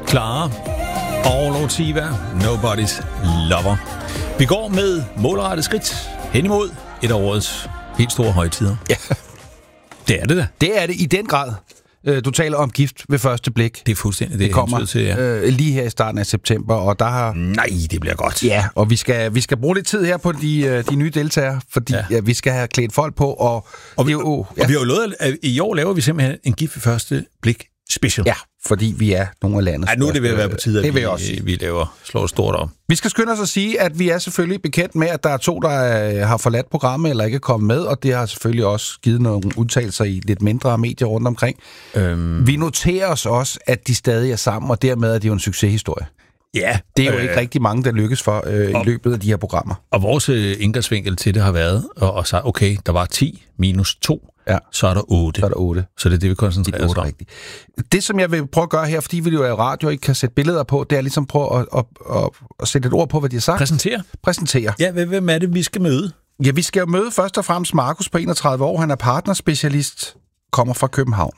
Clara og Lotiva, Nobody's Lover. Vi går med målrettet skridt hen imod et af årets helt store højtider. Ja. Det er det da. Det er det i den grad. Du taler om gift ved første blik. Det er fuldstændig det kommer til, ja. Lige her i starten af september, og der har... Nej, det bliver godt. Ja, og vi skal bruge lidt tid her på de nye deltagere, fordi vi skal have klædt folk på, og vi har jo lovet, at i år laver vi simpelthen en gift ved første blik special. Ja, fordi vi er nogle af landets... Ej, nu er det ved at være på tide, at vi slår stort om. Vi skal skynde os at sige, at vi er selvfølgelig bekendt med, at der er 2, der har forladt programmet eller ikke er kommet med, og det har selvfølgelig også givet nogle udtalelser i lidt mindre medier rundt omkring. Vi noterer os også, at de stadig er sammen, og dermed er det jo en succeshistorie. Ja. Det er jo ikke rigtig mange, der lykkes for i løbet af de her programmer. Og vores indgangsvinkel til det har været at sige, okay, der var 10 minus 2, så er der 8. Så det er det, vi koncentrerer os om. Det, som jeg vil prøve at gøre her, fordi vi jo er radio og ikke kan sætte billeder på, det er ligesom prøve at sætte et ord på, hvad de har sagt. Præsentere. Ja, hvem er det, vi skal møde? Ja, vi skal jo møde først og fremmest Markus på 31 år. Han er partnerspecialist, kommer fra København.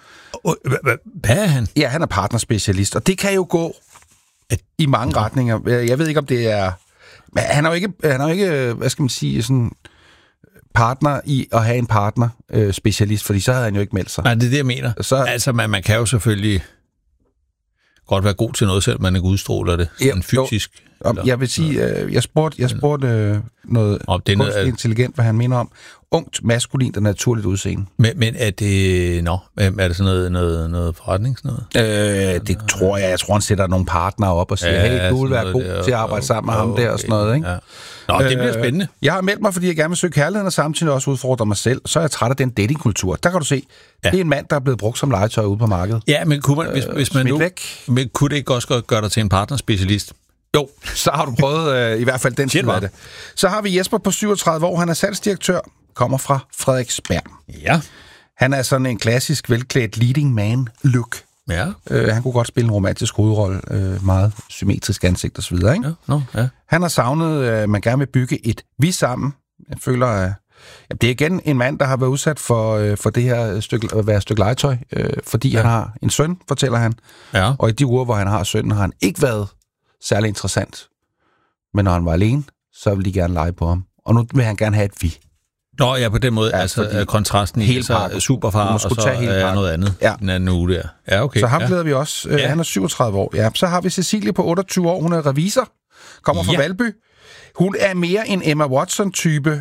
Hvad er han? Ja, han er partnerspecialist, og det kan jo gå i mange retninger. Jeg ved ikke, om det er... Men han er jo ikke, hvad skal man sige, sådan partner i at have en partner specialist, fordi så havde han jo ikke meldt sig. Nej, det er det, jeg mener. Altså, man kan jo selvfølgelig godt være god til noget, selvom man ikke udstråler det sådan fysisk. Jeg vil sige, jeg spurgte noget kunstigt intelligent, hvad han mener om ungt, maskulint og naturligt udseende. Men er det er det sådan noget forretning? Sådan noget? Det tror jeg. Jeg tror, han sætter nogle partnere op og siger, hey, du vil være god til at arbejde sammen med ham der og sådan noget, ikke? Ja. Nå, det bliver spændende. Jeg har meldt mig, fordi jeg gerne vil søge kærligheden og samtidig også udfordre mig selv. Så er jeg træt af den datingkultur. Der kan du se, det er en mand, der er blevet brugt som legetøj ude på markedet. Ja, men kunne man, hvis man nu... Men kunne det ikke også gøre dig til en partnerspecialist? Jo, så har du prøvet i hvert fald den side af det. Så har vi Jesper på 37 år. Han er salgsdirektør, kommer fra Frederiksberg. Ja. Han er sådan en klassisk velklædt leading man look. Ja. Han kunne godt spille en romantisk hovedrolle, meget symmetrisk ansigt og så videre, ikke? Ja. Han har savnet, man gerne vil bygge et vi sammen. Jeg føler, at det er igen en mand, der har været udsat for det her stykke, at være et stykke legetøj, fordi han har en søn, fortæller han. Ja. Og i de uger, hvor han har sønnen, har han ikke været særlig interessant. Men når han var alene, så ville de gerne lege på ham. Og nu vil han gerne have et vi. Nå ja, på den måde, altså kontrasten i superfar, og så er noget andet den anden uge der. Ja, okay. Så ham glæder vi også. Han er 37 år. Ja. Så har vi Cecilie på 28 år. Hun er revisor. Kommer fra Valby. Hun er mere en Emma Watson-type.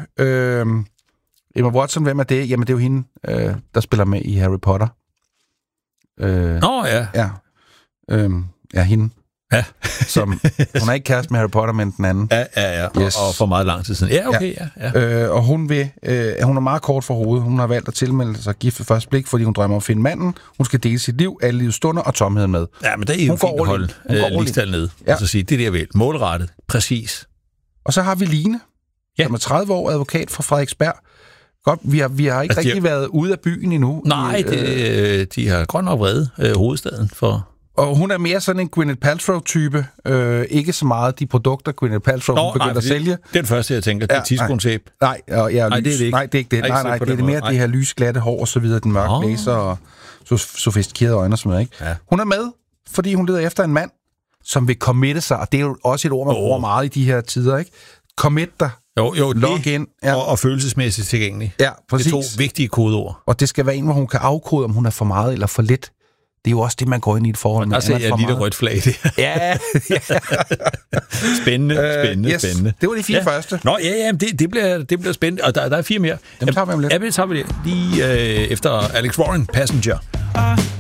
Emma Watson, hvem er det? Jamen, det er jo hende, der spiller med i Harry Potter. Ja, hende. Ja. Hun er ikke kæreste med Harry Potter, men den anden. Ja. Yes. Og for meget lang tid siden. Ja, okay, ja. Og hun er meget kort for hovedet. Hun har valgt at tilmelde sig gift ved første blik, fordi hun drømmer om at finde manden. Hun skal dele sit liv, alle livets stunder og tomheden med. Ja, men det er jo fint at holde ligestal ned. Ja. Altså sige, det er det, jeg vil. Målrettet. Præcis. Og så har vi Line, som er 30 år, advokat fra Frederiksberg. Godt, vi har ikke rigtig været ude af byen endnu. Nej, de har godt nok vredet hovedstaden for... Og hun er mere sådan en Gwyneth Paltrow-type. Ikke så meget de produkter, Gwyneth Paltrow begynder at sælge. Det er det første, jeg tænker. Det er tidskonsep. Nej, det er det ikke. Nej, det er ikke det. Nej, det er mere det her lysglatte hår og så videre, den mørke næse og sofistikerede øjne og sådan noget, ikke? Ja. Hun er med, fordi hun leder efter en mand, som vil committe sig, og det er jo også et ord, man bruger meget i de her tider, ikke? Commit dig. Jo, log in. Og følelsesmæssigt tilgængelig. Ja, præcis. Det er 2 vigtige kodeord. Og det skal være en, hvor hun kan afkode, om hun er for meget eller for lidt. Det er jo også det, man går ind i et forhold med. Altså, jeg er lige der rødt flag, det. Ja. Spændende. Det var de 4 første. Nå, ja, det bliver spændende. Og der er 4 mere. Dem tager vi om lidt. Ja, det tager vi lige efter Alex Warren, Passenger.